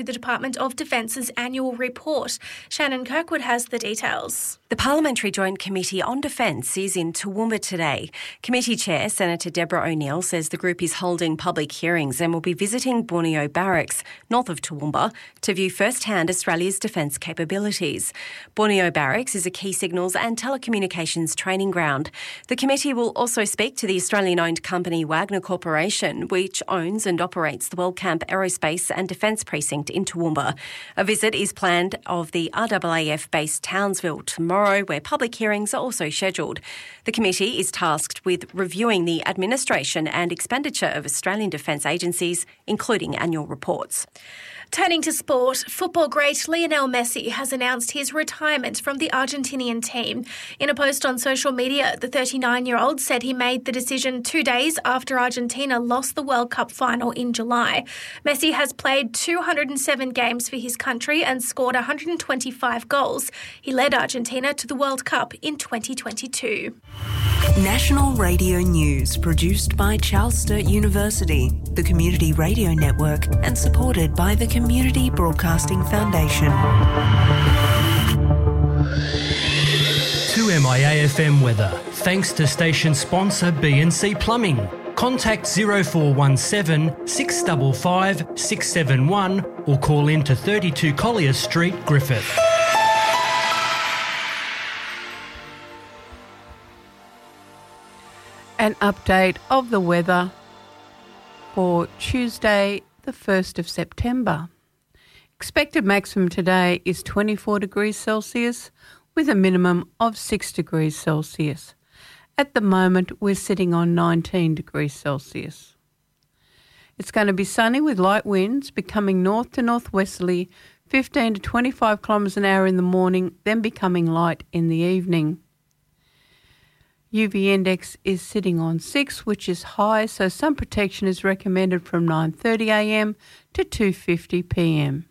The Department of Defence's annual report. Shannon Kirkwood has the details. The Parliamentary Joint Committee on Defence is in Toowoomba today. Committee Chair Senator Deborah O'Neill says the group is holding public hearings and will be visiting Borneo Barracks, north of Toowoomba, to view firsthand Australia's defence capabilities. Borneo Barracks is a key signals and telecommunications training ground. The committee will also speak to the Australian-owned company Wagner Corporation, which owns and operates the Wellcamp Aerospace and Defence Precinct in Toowoomba. A visit is planned of the RAAF base Townsville tomorrow, where public hearings are also scheduled. The committee is tasked with reviewing the administration and expenditure of Australian defence agencies, including annual reports. Turning to sport, football great Lionel Messi has announced his retirement from the Argentinian team. In a post on social media, the 39-year-old said he made the decision 2 days after Argentina lost the World Cup final in July. Messi has played 207 games for his country and scored 125 goals. He led Argentina to the World Cup in 2022. National Radio News, produced by Charles Sturt University, the Community Radio Network, and supported by the Community Broadcasting Foundation. 2MIA-FM weather, thanks to station sponsor B&C Plumbing. Contact 0417 655 671 or call in to 32 Collier Street, Griffith. An update of the weather for Tuesday, the 1st of September. Expected maximum today is 24 degrees Celsius with a minimum of 6 degrees Celsius. At the moment, we're sitting on 19 degrees Celsius. It's going to be sunny with light winds becoming north to northwesterly, 15 to 25 kilometres an hour in the morning, then becoming light in the evening. UV index is sitting on 6, which is high, so sun protection is recommended from 9:30am to 2:50pm.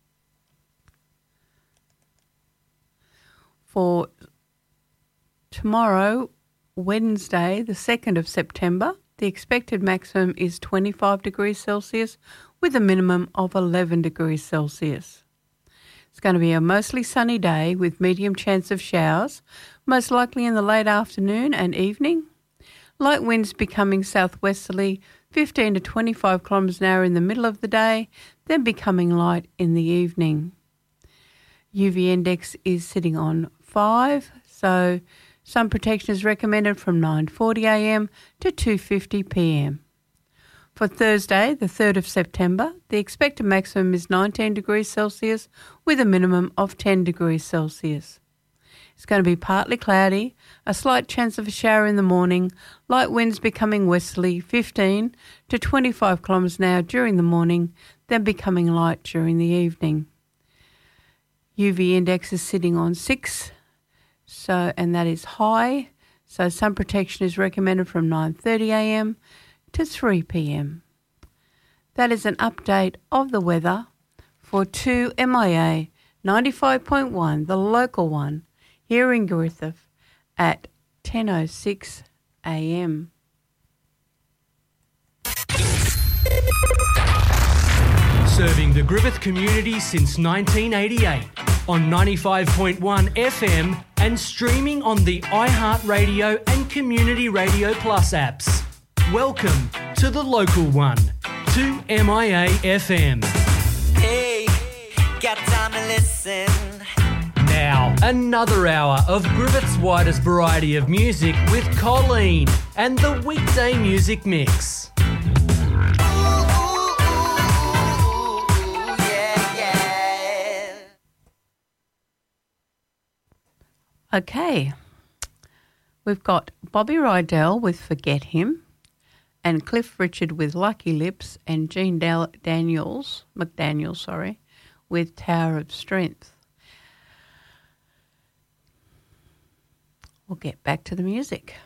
For tomorrow, Wednesday, the 2nd of September, the expected maximum is 25 degrees Celsius with a minimum of 11 degrees Celsius. It's going to be a mostly sunny day with medium chance of showers, most likely in the late afternoon and evening. Light winds becoming southwesterly, 15 to 25 kilometres an hour in the middle of the day, then becoming light in the evening. UV index is sitting on 5, so sun protection is recommended from 9:40am to 2:50pm. For Thursday, the 3rd of September, the expected maximum is 19 degrees Celsius with a minimum of 10 degrees Celsius. It's going to be partly cloudy, a slight chance of a shower in the morning, light winds becoming westerly, 15 to 25 kilometres an hour during the morning, then becoming light during the evening. UV index is sitting on 6, and that is high, so sun protection is recommended from 9:30am to 3pm. That is an update of the weather for 2MIA 95.1, the local one, here in Griffith at 10:06am. Serving the Griffith community since 1988 on 95.1 FM and streaming on the iHeartRadio and Community Radio Plus apps. Welcome to the local one, 2MIA FM. Hey, got time to listen. Now, another hour of Griffith's widest variety of music with Colleen and the weekday music mix. Okay, we've got Bobby Rydell with Forget Him, and Cliff Richard with Lucky Lips, and Jean McDaniel, with Tower of Strength. We'll get back to the music.